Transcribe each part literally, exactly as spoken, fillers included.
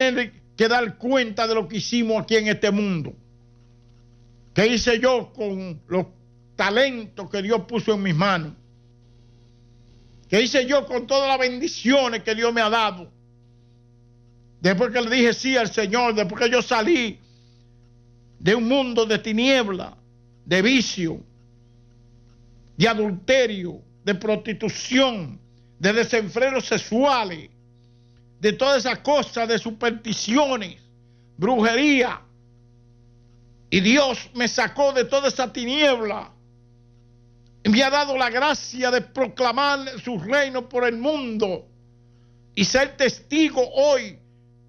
tener que dar cuenta de lo que hicimos aquí en este mundo. ¿Qué hice yo con los talentos que Dios puso en mis manos? ¿Qué hice yo con todas las bendiciones que Dios me ha dado? Después que le dije sí al Señor, después que yo salí de un mundo de tiniebla, de vicio, de adulterio, de prostitución, de desenfrenos sexuales, de todas esas cosas, de supersticiones, brujería. Y Dios me sacó de toda esa tiniebla y me ha dado la gracia de proclamar su reino por el mundo y ser testigo hoy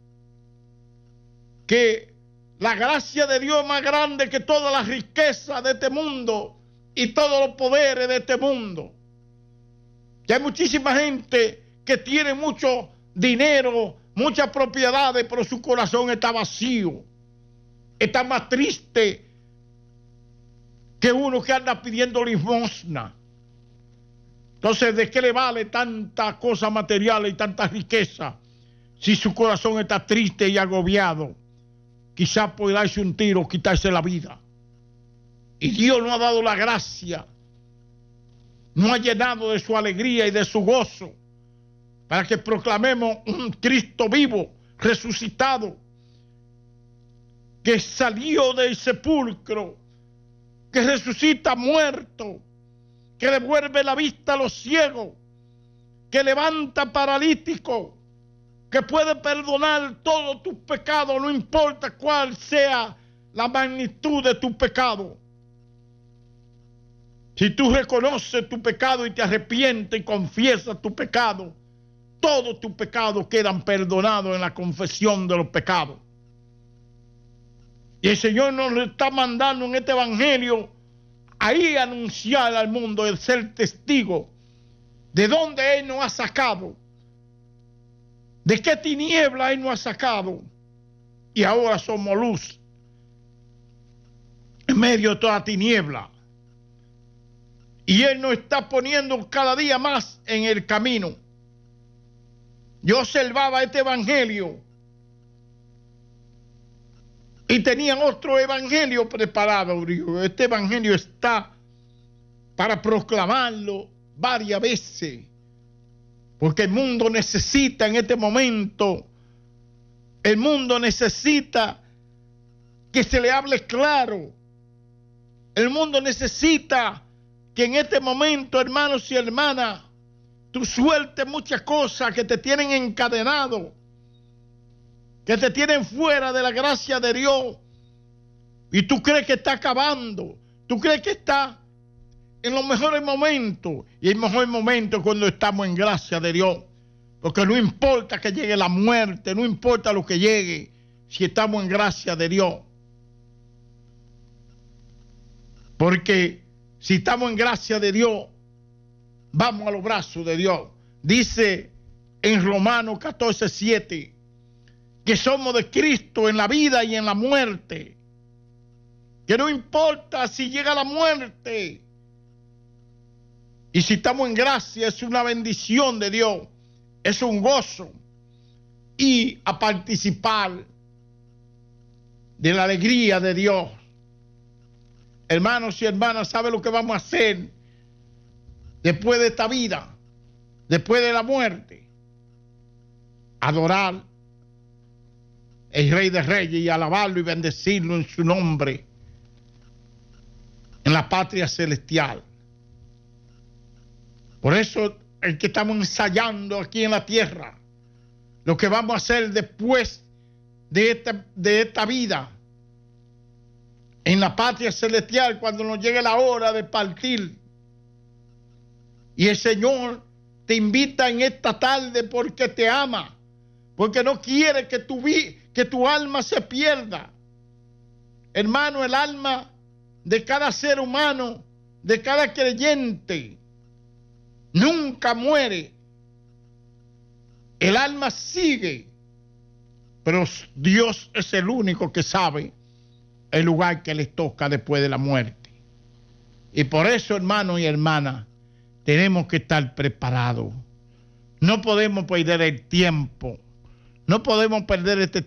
que la gracia de Dios es más grande que toda la riqueza de este mundo y todos los poderes de este mundo. Que hay muchísima gente que tiene mucho dinero, muchas propiedades, pero su corazón está vacío. Está más triste que uno que anda pidiendo limosna. Entonces, ¿de qué le vale tanta cosa material y tanta riqueza si su corazón está triste y agobiado? Quizás puede darse un tiro, quitarse la vida. Y Dios no ha dado la gracia, no ha llenado de su alegría y de su gozo para que proclamemos un Cristo vivo, resucitado, que salió del sepulcro, que resucita muerto, que devuelve la vista a los ciegos, que levanta paralítico, que puede perdonar todos tus pecados, no importa cuál sea la magnitud de tu pecado. Si tú reconoces tu pecado y te arrepientes y confiesas tu pecado, todos tus pecados quedan perdonados en la confesión de los pecados. Y el Señor nos está mandando en este evangelio ahí a anunciar al mundo, el ser testigo de dónde Él nos ha sacado, de qué tiniebla Él nos ha sacado, y ahora somos luz en medio de toda tiniebla. Y Él nos está poniendo cada día más en el camino. Yo observaba este evangelio y tenían otro evangelio preparado. Digo, este evangelio está para proclamarlo varias veces, porque el mundo necesita en este momento, el mundo necesita que se le hable claro. El mundo necesita que en este momento, hermanos y hermanas, tú sueltes muchas cosas que te tienen encadenado, que te tienen fuera de la gracia de Dios, y tú crees que está acabando, tú crees que está en los mejores momentos, y el mejor momento es cuando estamos en gracia de Dios, porque no importa que llegue la muerte, no importa lo que llegue, si estamos en gracia de Dios, porque si estamos en gracia de Dios, vamos a los brazos de Dios. Dice en Romanos catorce, siete, que somos de Cristo en la vida y en la muerte. Que no importa si llega la muerte. Y si estamos en gracia, es una bendición de Dios. Es un gozo. Y a participar de la alegría de Dios. Hermanos y hermanas, ¿saben lo que vamos a hacer después de esta vida? Después de la muerte. Adorar el Rey de Reyes y alabarlo y bendecirlo en su nombre en la patria celestial. Por eso es que estamos ensayando aquí en la tierra lo que vamos a hacer después de esta, de esta vida en la patria celestial, cuando nos llegue la hora de partir. Y el Señor te invita en esta tarde porque te ama, porque no quiere que tu, que tu alma se pierda. Hermano, el alma de cada ser humano, de cada creyente, nunca muere. El alma sigue, pero Dios es el único que sabe el lugar que les toca después de la muerte. Y por eso, hermanos y hermanas, tenemos que estar preparados. No podemos perder el tiempo. No podemos perder este tiempo.